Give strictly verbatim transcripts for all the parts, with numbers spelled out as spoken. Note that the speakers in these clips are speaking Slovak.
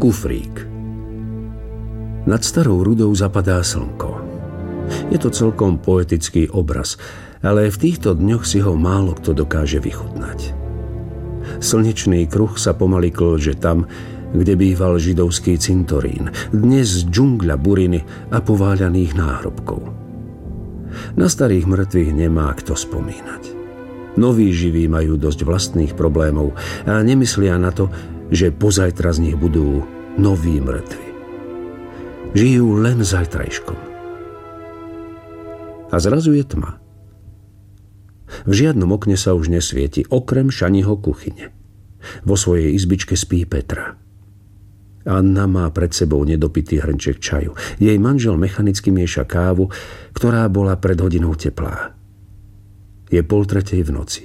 Kufrík. Nad starou rudou zapadá slnko. Je to celkom poetický obraz, ale v týchto dňoch si ho málo kto dokáže vychutnať. Slnečný kruh sa pomaly klže tam, kde býval židovský cintorín, dnes džungľa buriny a pováľaných náhrobkov. Na starých mŕtvych nemá kto spomínať. Noví živí majú dosť vlastných problémov a nemyslia na to, že pozajtra z nich budú noví mŕtvi. Žijú len zajtrajškom. A zrazu je tma. V žiadnom okne sa už nesvieti, okrem Šaniho kuchyne. Vo svojej izbičke spí Petra. Anna má pred sebou nedopitý hrnček čaju. Jej manžel mechanicky mieša kávu, ktorá bola pred hodinou teplá. Je pol tretej v noci.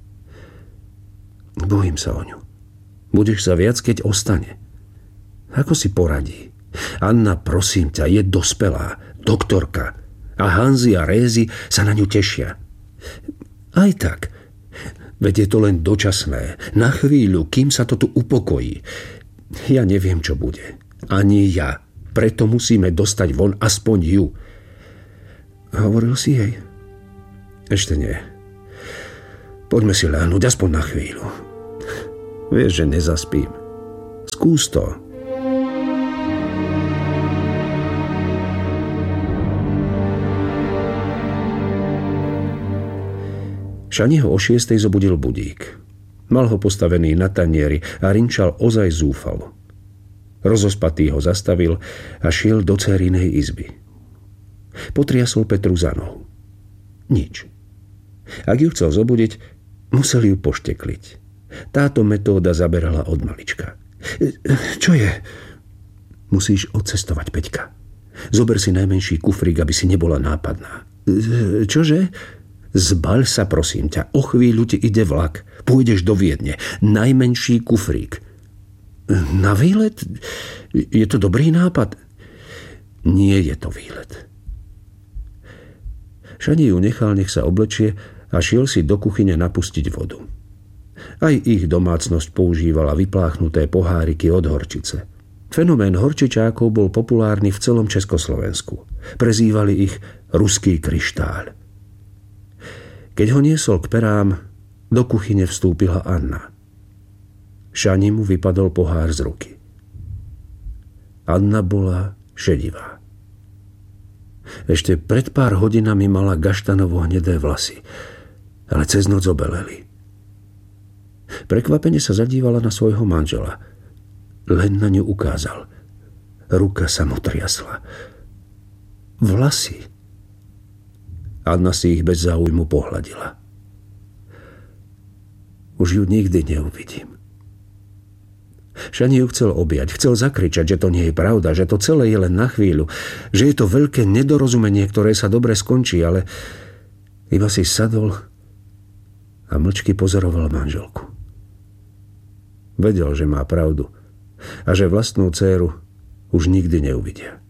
Bojím sa o ňu. Budeš sa viac, keď ostane. Ako si poradí? Anna, prosím ťa, je dospelá, doktorka. A Hanzi a Rézy sa na ňu tešia. Aj tak. Veď je to len dočasné. Na chvíľu, kým sa to tu upokojí. Ja neviem, čo bude. Ani ja. Preto musíme dostať von aspoň ju. Hovoril si jej? Ešte nie. Poďme si ľahnúť aspoň na chvíľu. Vieš, že nezaspím. Skús to. Šaniho o šiestej zobudil budík. Mal ho postavený na tanieri a rinčal ozaj zúfalo. Rozospatý ho zastavil a šiel do dcérinej izby. Potriasol Petru za nohu. Nič. Ak ju chcel zobudiť, musel ju poštekliť. Táto metóda zaberala od malička. Čo je? Musíš odcestovať, Peťka. Zober si najmenší kufrík, aby si nebola nápadná. Čože? Zbaľ sa, prosím ťa, o chvíľu ti ide vlak. Pôjdeš do Viedne. Najmenší kufrík. Na výlet? Je to dobrý nápad? Nie je to výlet. Šani ju nechal, nech sa oblečie a šiel si do kuchyne napustiť vodu. Aj ich domácnosť používala vypláchnuté poháriky od horčice. Fenomén horčičákov bol populárny v celom Československu. Prezývali ich ruský kryštál. Keď ho niesol k perám, do kuchyne vstúpila Anna. Šani mu vypadol pohár z ruky. Anna bola šedivá. Ešte pred pár hodinami mala gaštanovo hnedé vlasy, ale cez noc obeleli. Prekvapene sa zadívala na svojho manžela. Len na ňu ukázal. Ruka sa mu triasla. Vlasy. Anna si ich bez záujmu pohľadila. Už ju nikdy neuvidím. Šani ju chcel objať, chcel zakričať, že to nie je pravda, že to celé je len na chvíľu, že je to veľké nedorozumenie, ktoré sa dobre skončí, ale iba si sadol a mlčky pozoroval manželku. Vedel, že má pravdu a že vlastnú dcéru už nikdy neuvidia.